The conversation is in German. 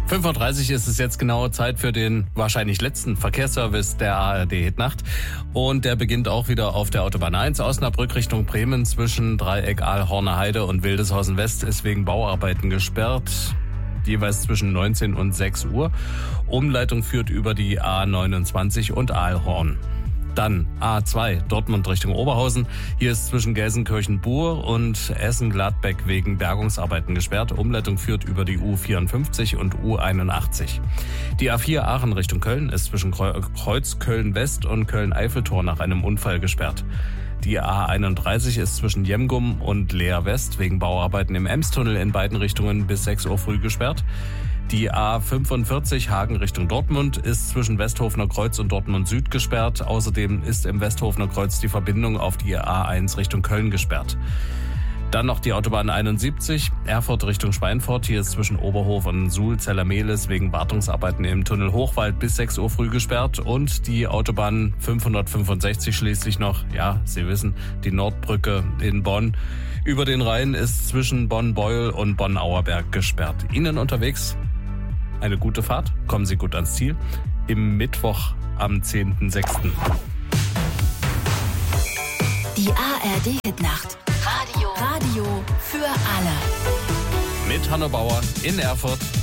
5:30 Uhr ist es jetzt genau, Zeit für den wahrscheinlich letzten Verkehrsservice der ARD-Hitnacht. Und der beginnt auch wieder auf der Autobahn 1 Osnabrück Richtung Bremen zwischen Dreieck Ahlhorner Heide und Wildeshausen West ist wegen Bauarbeiten gesperrt. Jeweils zwischen 19 und 6 Uhr. Umleitung führt über die A29 und Ahlhorn. Dann A2 Dortmund Richtung Oberhausen. Hier ist zwischen Gelsenkirchen-Buhr und Essen-Gladbeck wegen Bergungsarbeiten gesperrt. Umleitung führt über die U54 und U81. Die A4 Aachen Richtung Köln ist zwischen Kreuz Köln-West und Köln-Eiffeltor nach einem Unfall gesperrt. Die A31 ist zwischen Jemgum und Leer West wegen Bauarbeiten im Emstunnel in beiden Richtungen bis 6 Uhr früh gesperrt. Die A45 Hagen Richtung Dortmund ist zwischen Westhofener Kreuz und Dortmund Süd gesperrt. Außerdem ist im Westhofener Kreuz die Verbindung auf die A1 Richtung Köln gesperrt. Dann noch die Autobahn 71, Erfurt Richtung Schweinfurt. Hier ist zwischen Oberhof und Suhl-Zellermehlis wegen Wartungsarbeiten im Tunnel Hochwald bis 6 Uhr früh gesperrt. Und die Autobahn 565 schließlich noch, ja, Sie wissen, die Nordbrücke in Bonn. Über den Rhein ist zwischen Bonn-Beuel und Bonn-Auerberg gesperrt. Ihnen unterwegs eine gute Fahrt, kommen Sie gut ans Ziel. Im Mittwoch am 10.06. Die ARD-Hitnacht. Radio für alle. Mit Hanno Bauer in Erfurt.